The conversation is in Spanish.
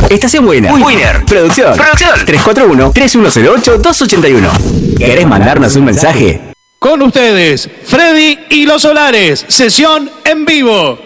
Estación Winner. Producción. 341-3108-281. ¿Querés mandarnos un mensaje? Con ustedes, Freddy y los Solares. Sesión en vivo.